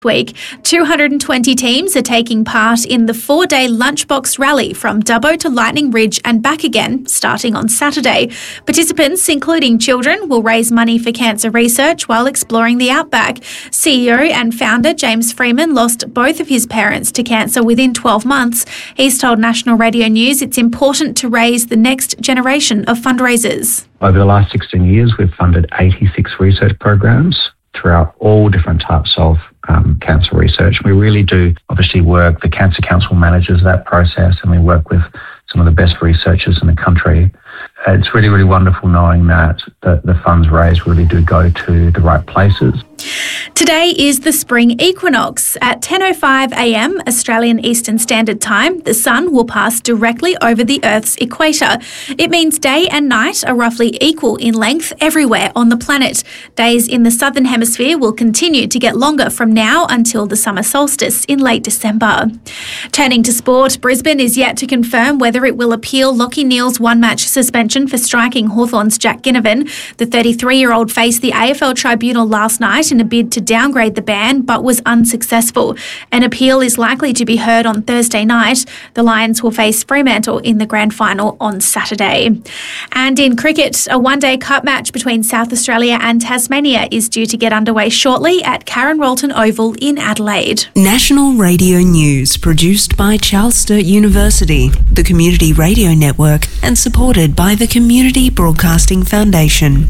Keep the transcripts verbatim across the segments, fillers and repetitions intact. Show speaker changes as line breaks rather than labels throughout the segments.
Week, two hundred twenty teams are taking part in the four-day Lunchbox Rally from Dubbo to Lightning Ridge and back again, starting on Saturday. Participants, including children, will raise money for cancer research while exploring the outback. C E O and founder James Freeman lost both of his parents to cancer within twelve months. He's told National Radio News it's important to raise the next generation of fundraisers.
Over the last sixteen years, we've funded eighty-six research programs throughout all different types of um, cancer research. We really do obviously work, the Cancer Council manages that process, and we work with some of the best researchers in the country. It's really, really wonderful knowing that the, the funds raised really do go to the right places.
Today is the spring equinox. At ten oh five a m Australian Eastern Standard Time, the sun will pass directly over the Earth's equator. It means day and night are roughly equal in length everywhere on the planet. Days in the southern hemisphere will continue to get longer from now until the summer solstice in late December. Turning to sport, Brisbane is yet to confirm whether it will appeal Lachie Neale's one-match suspension for striking Hawthorn's Jack Ginnivan. The thirty-three-year-old faced the A F L tribunal last night in a bid to downgrade the ban, but was unsuccessful. An appeal is likely to be heard on Thursday night. The Lions will face Fremantle in the grand final on Saturday. And in cricket, a one-day cup match between South Australia and Tasmania is due to get underway shortly at Karen Rolton Oval in Adelaide.
National Radio News, produced by Charles Sturt University, the Community Radio Network, and supported by the Community Broadcasting Foundation.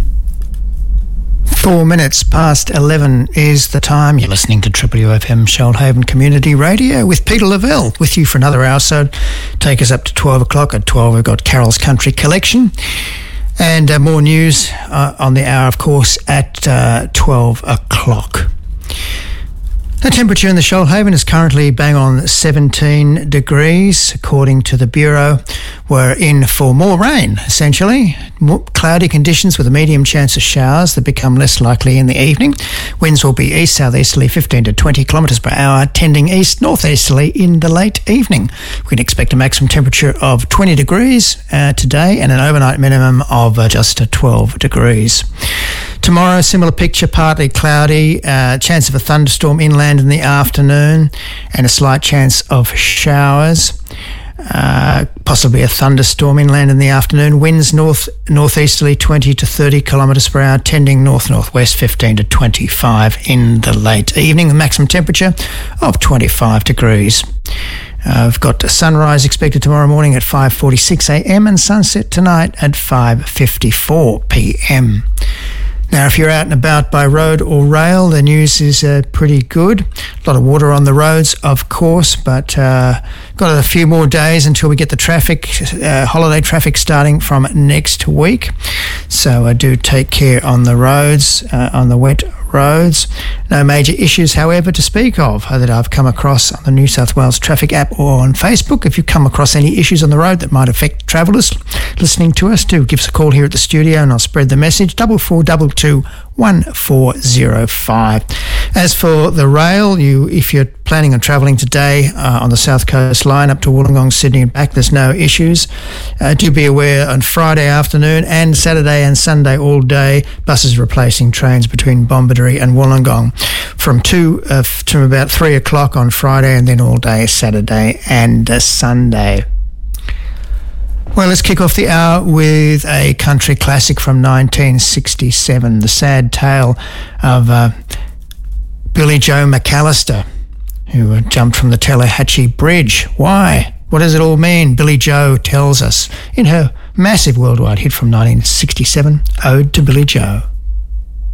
Four minutes past eleven is the time. You're listening to Triple U F M Shoalhaven Community Radio with Peter Lavelle with you for another hour. So take us up to twelve o'clock. At twelve, we've got Carol's Country Collection. And uh, more news uh, on the hour, of course, at uh, twelve o'clock. The temperature in the Shoalhaven is currently bang on seventeen degrees, according to the Bureau. We're in for more rain, essentially. More cloudy conditions with a medium chance of showers that become less likely in the evening. Winds will be east-southeasterly fifteen to twenty kilometres per hour, tending east-northeasterly in the late evening. We can expect a maximum temperature of twenty degrees uh, today and an overnight minimum of uh, just uh, twelve degrees. Tomorrow, similar picture, partly cloudy, uh, chance of a thunderstorm inland in the afternoon and a slight chance of showers. Uh, possibly a thunderstorm inland in the afternoon. Winds north northeasterly twenty to thirty kilometres per hour, tending north-northwest fifteen to twenty-five in the late evening. The maximum temperature of twenty-five degrees. Uh, we've got a sunrise expected tomorrow morning at five forty-six a m and sunset tonight at five fifty-four p m. Now, if you're out and about by road or rail, the news is uh, pretty good. A lot of water on the roads, of course, but uh, got a few more days until we get the traffic, uh, holiday traffic starting from next week. So uh, do take care on the roads, uh, on the wet roads. No major issues, however, to speak of that I've come across on the New South Wales Traffic app or on Facebook. If you come across any issues on the road that might affect travellers listening to us, do give us a call here at the studio and I'll spread the message. Double four double two one four zero five. As for the rail, you if you're planning on travelling today uh, on the South Coast line up to Wollongong, Sydney and back, there's no issues. Uh, do be aware on Friday afternoon and Saturday and Sunday all day, buses replacing trains between Bombardry and Wollongong from two uh, to about three o'clock on Friday and then all day Saturday and uh, Sunday. Well, let's kick off the hour with a country classic from nineteen sixty-seven, the sad tale of uh, Billie Joe McAllister, who uh, jumped from the Tallahatchie Bridge. Why? What does it all mean? Billie Joe tells us in her massive worldwide hit from nineteen sixty-seven, Ode to Billie Joe.